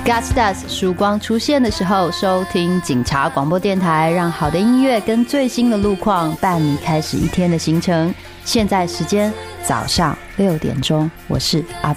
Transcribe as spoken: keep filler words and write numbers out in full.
Godstas 曙光出现的时候，收听警察广播电台，让好的音乐跟最新的路况伴你开始一天的行程。现在时间早上六点钟，我是阿